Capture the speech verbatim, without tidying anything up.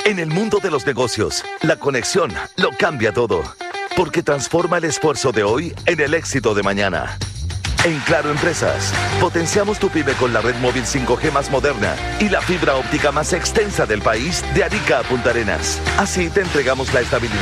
En el mundo de los negocios, la conexión lo cambia todo, porque transforma el esfuerzo de hoy en el éxito de mañana. En Claro Empresas, potenciamos tu pyme con la red móvil cinco G más moderna y la fibra óptica más extensa del país de Arica a Punta Arenas. Así te entregamos la estabilidad